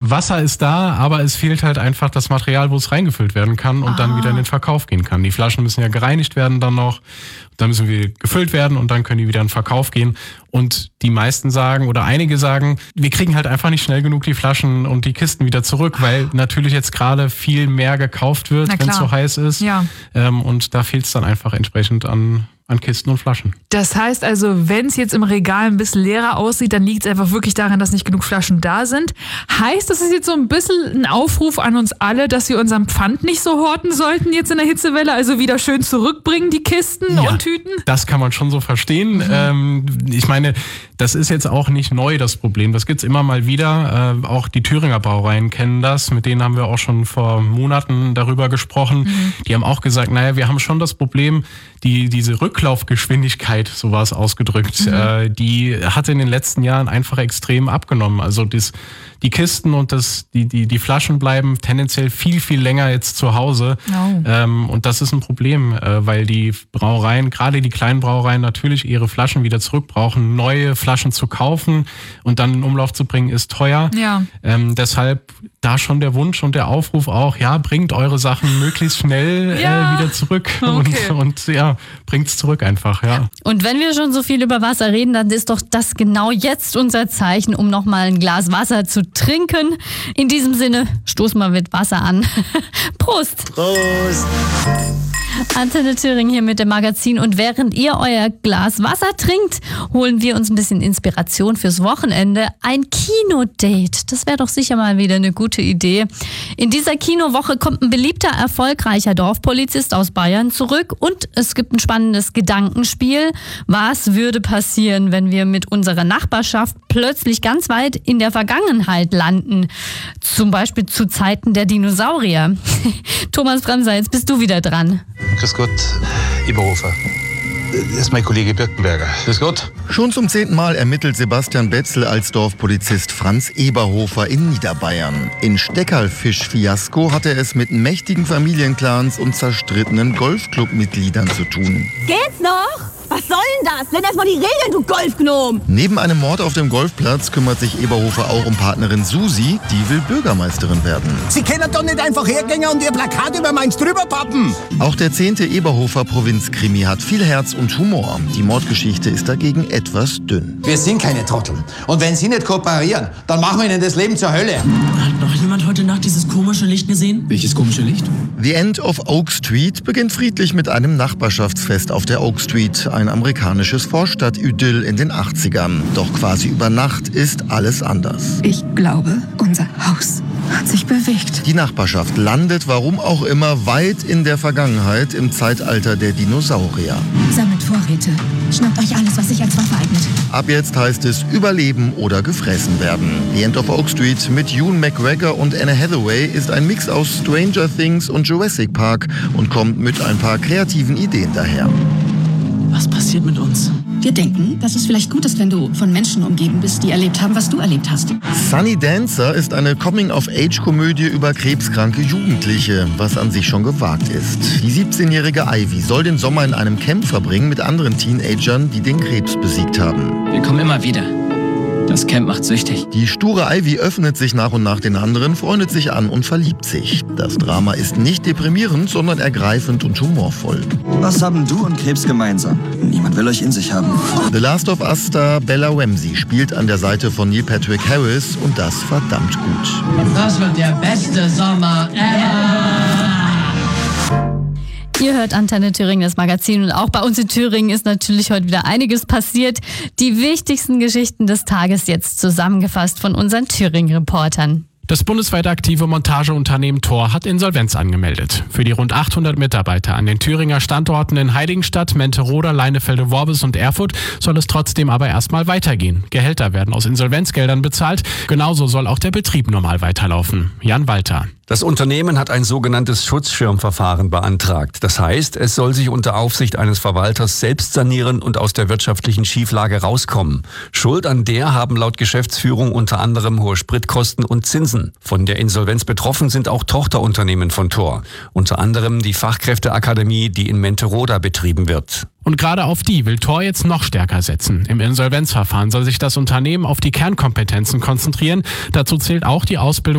Wasser ist da, aber es fehlt halt einfach das Material, wo es reingefüllt werden kann und dann wieder in den Verkauf gehen kann. Die Flaschen müssen ja gereinigt werden dann noch, dann müssen wir gefüllt werden und dann können die wieder in den Verkauf gehen. Und die meisten sagen oder einige sagen, wir kriegen halt einfach nicht schnell genug die Flaschen und die Kisten wieder zurück, weil natürlich jetzt gerade viel mehr gekauft wird, wenn es so heiß ist. Ja. Und da fehlt es dann einfach entsprechend an Kisten und Flaschen. Das heißt also, wenn es jetzt im Regal ein bisschen leerer aussieht, dann liegt es einfach wirklich daran, dass nicht genug Flaschen da sind. Heißt das ist jetzt so ein bisschen ein Aufruf an uns alle, dass wir unseren Pfand nicht so horten sollten jetzt in der Hitzewelle, also wieder schön zurückbringen, die Kisten und Tüten? Das kann man schon so verstehen. Ich meine, das ist jetzt auch nicht neu, das Problem. Das gibt's immer mal wieder. Auch die Thüringer Brauereien kennen das. Mit denen haben wir auch schon vor Monaten darüber gesprochen. Die haben auch gesagt, naja, wir haben schon das Problem, diese Rücklaufgeschwindigkeit, so war es ausgedrückt, die hat in den letzten Jahren einfach extrem abgenommen. Also die Kisten und die Flaschen bleiben tendenziell viel, viel länger jetzt zu Hause. Und das ist ein Problem, weil die Brauereien, gerade die kleinen Brauereien, natürlich ihre Flaschen wieder zurück brauchen. Neue Flaschen zu kaufen und dann in Umlauf zu bringen, ist teuer. Ja. Deshalb da schon der Wunsch und der Aufruf auch, bringt eure Sachen möglichst schnell wieder zurück und bringt's zurück einfach. Ja. Und wenn wir schon so viel über Wasser reden, dann ist doch das genau jetzt unser Zeichen, um nochmal ein Glas Wasser zu trinken. In diesem Sinne, stoß mal mit Wasser an. Prost! Prost! Antenne Thüringen hier mit dem Magazin. Und während ihr euer Glas Wasser trinkt, holen wir uns ein bisschen Inspiration fürs Wochenende. Ein Kinodate. Das wäre doch sicher mal wieder eine gute Idee. In dieser Kinowoche kommt ein beliebter, erfolgreicher Dorfpolizist aus Bayern zurück. Und es gibt ein spannendes Gedankenspiel. Was würde passieren, wenn wir mit unserer Nachbarschaft plötzlich ganz weit in der Vergangenheit landen? Zum Beispiel zu Zeiten der Dinosaurier. Thomas Bremser, jetzt bist du wieder dran. Grüß Gott, Eberhofer. Das ist mein Kollege Birkenberger. Grüß Gott. Schon zum 10. Mal ermittelt Sebastian Betzel als Dorfpolizist Franz Eberhofer in Niederbayern. In Steckerlfisch-Fiasko hat er es mit mächtigen Familienclans und zerstrittenen Golfclub-Mitgliedern zu tun. Geht's noch? Was soll denn das? Lern erst mal die Regeln, du Golfgnom! Neben einem Mord auf dem Golfplatz kümmert sich Eberhofer auch um Partnerin Susi, die will Bürgermeisterin werden. Sie können doch nicht einfach hergehen und ihr Plakat über meins drüber pappen! Auch der 10. Eberhofer Provinzkrimi hat viel Herz und Humor. Die Mordgeschichte ist dagegen etwas dünn. Wir sind keine Trottel. Und wenn Sie nicht kooperieren, dann machen wir Ihnen das Leben zur Hölle. Hat noch jemand heute Nacht dieses komische Licht gesehen? Welches komische Licht? The End of Oak Street beginnt friedlich mit einem Nachbarschaftsfest auf der Oak Street. Ein amerikanisches Vorstadt-Idyll in den 80ern. Doch quasi über Nacht ist alles anders. Ich glaube, unser Haus hat sich bewegt. Die Nachbarschaft landet, warum auch immer, weit in der Vergangenheit, im Zeitalter der Dinosaurier. Sammelt Vorräte. Schnappt euch alles, was sich als Waffe eignet. Ab jetzt heißt es überleben oder gefressen werden. The End of Oak Street mit Ewan McGregor und Anne Hathaway ist ein Mix aus Stranger Things und Jurassic Park und kommt mit ein paar kreativen Ideen daher. Was passiert mit uns? Wir denken, dass es vielleicht gut ist, wenn du von Menschen umgeben bist, die erlebt haben, was du erlebt hast. Sunny Dancer ist eine Coming-of-Age-Komödie über krebskranke Jugendliche, was an sich schon gewagt ist. Die 17-jährige Ivy soll den Sommer in einem Camp verbringen mit anderen Teenagern, die den Krebs besiegt haben. Wir kommen immer wieder. Das Camp macht süchtig. Die sture Ivy öffnet sich nach und nach den anderen, freundet sich an und verliebt sich. Das Drama ist nicht deprimierend, sondern ergreifend und humorvoll. Was haben du und Krebs gemeinsam? Niemand will euch in sich haben. The Last of Us-Star Bella Ramsey spielt an der Seite von Neil Patrick Harris und das verdammt gut. Das wird der beste Sommer ever! Ihr hört Antenne Thüringen, das Magazin, und auch bei uns in Thüringen ist natürlich heute wieder einiges passiert. Die wichtigsten Geschichten des Tages jetzt zusammengefasst von unseren Thüringen-Reportern. Das bundesweit aktive Montageunternehmen Thor hat Insolvenz angemeldet. Für die rund 800 Mitarbeiter an den Thüringer Standorten in Heiligenstadt, Menteroda, Leinefelde-Worbis und Erfurt soll es trotzdem aber erstmal weitergehen. Gehälter werden aus Insolvenzgeldern bezahlt. Genauso soll auch der Betrieb normal weiterlaufen. Jan Walter. Das Unternehmen hat ein sogenanntes Schutzschirmverfahren beantragt. Das heißt, es soll sich unter Aufsicht eines Verwalters selbst sanieren und aus der wirtschaftlichen Schieflage rauskommen. Schuld an der haben laut Geschäftsführung unter anderem hohe Spritkosten und Zinsen. Von der Insolvenz betroffen sind auch Tochterunternehmen von Thor. Unter anderem die Fachkräfteakademie, die in Menteroda betrieben wird. Und gerade auf die will Thor jetzt noch stärker setzen. Im Insolvenzverfahren soll sich das Unternehmen auf die Kernkompetenzen konzentrieren. Dazu zählt auch die Ausbildung